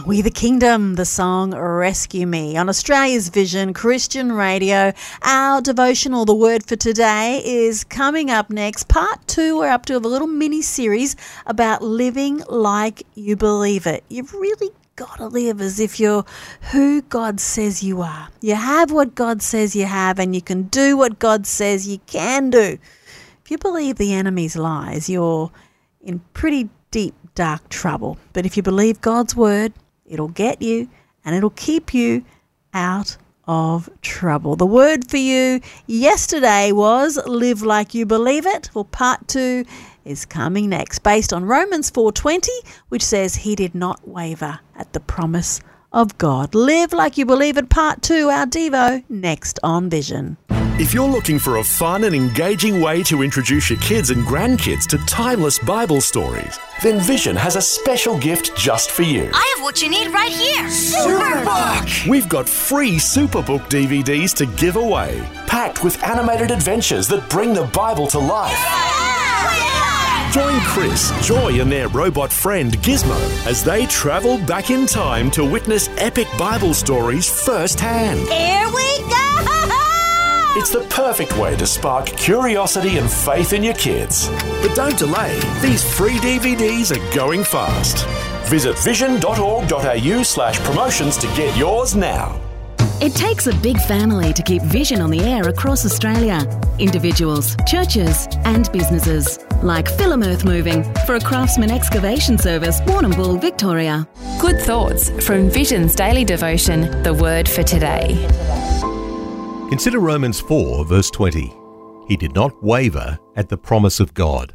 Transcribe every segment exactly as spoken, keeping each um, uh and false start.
We the Kingdom, the song Rescue Me on Australia's Vision Christian Radio. Our devotional, the word for today, is coming up next. Part two, we're up to a little mini-series about living like you believe it. You've really got to live as if you're who God says you are. You have what God says you have, and you can do what God says you can do. If you believe the enemy's lies, you're in pretty deep, dark trouble. But if you believe God's word, it'll get you and it'll keep you out of trouble. The word for you yesterday was live like you believe it. Well, part two is coming next, based on Romans four twenty, which says he did not waver at the promise of God. Live like you believe it, part two, our Devo, next on Vision. If you're looking for a fun and engaging way to introduce your kids and grandkids to timeless Bible stories, then Vision has a special gift just for you. I have what you need right here. Superbook! We've got free Superbook D V Ds to give away, packed with animated adventures that bring the Bible to life. Yeah! Join Chris, Joy and their robot friend Gizmo as they travel back in time to witness epic Bible stories firsthand. Here we go! It's the perfect way to spark curiosity and faith in your kids. But don't delay. These free D V Ds are going fast. Visit vision.org.au slash promotions to get yours now. It takes a big family to keep Vision on the air across Australia. Individuals, churches and businesses. Like Philomearth Moving for a Craftsman excavation service, Warrnambool, Victoria. Good thoughts from Vision's daily devotion, the word for today. Consider Romans four, verse twenty. He did not waver at the promise of God.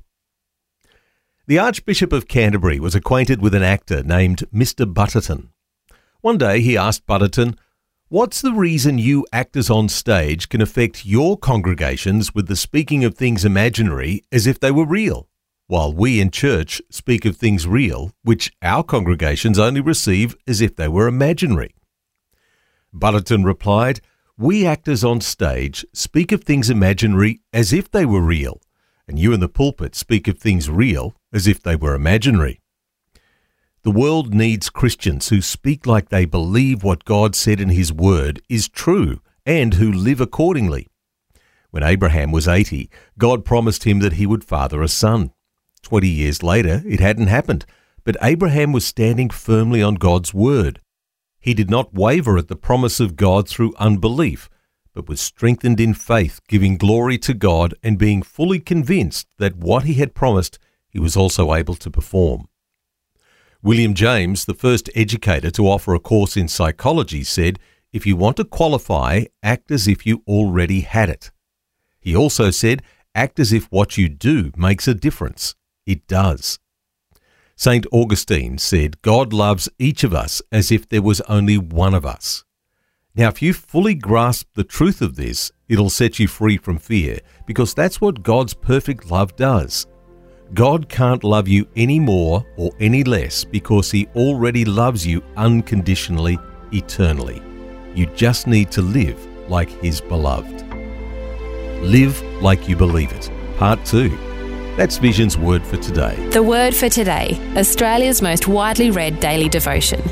The Archbishop of Canterbury was acquainted with an actor named Mister Butterton. One day he asked Butterton, "What's the reason you actors on stage can affect your congregations with the speaking of things imaginary as if they were real, while we in church speak of things real which our congregations only receive as if they were imaginary?" Butterton replied, "We actors on stage speak of things imaginary as if they were real, and you in the pulpit speak of things real as if they were imaginary." The world needs Christians who speak like they believe what God said in his word is true and who live accordingly. When Abraham was eighty, God promised him that he would father a son. Twenty years later, it hadn't happened, but Abraham was standing firmly on God's word. He did not waver at the promise of God through unbelief, but was strengthened in faith, giving glory to God and being fully convinced that what he had promised he was also able to perform. William James, the first educator to offer a course in psychology, said, "If you want to qualify, act as if you already had it." He also said, "Act as if what you do makes a difference." It does. Saint Augustine said, "God loves each of us as if there was only one of us." Now, if you fully grasp the truth of this, it'll set you free from fear, because that's what God's perfect love does. God can't love you any more or any less because he already loves you unconditionally, eternally. You just need to live like his beloved. Live like you believe it. Part two. That's Vision's word for today. The word for today, Australia's most widely read daily devotion.